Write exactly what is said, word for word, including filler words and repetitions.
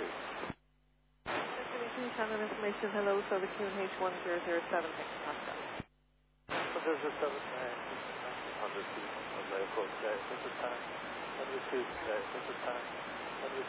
two. Can you send an information? Hello, so the Q N H one zero zero seven. one zero zero seven, nineteen hundred feet of airport today. This is time. one zero two today. This is time. one zero